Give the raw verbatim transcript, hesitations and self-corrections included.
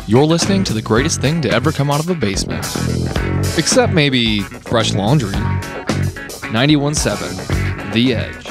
You're listening to the greatest thing to ever come out of a basement. Except maybe fresh laundry. ninety-one point seven The Edge.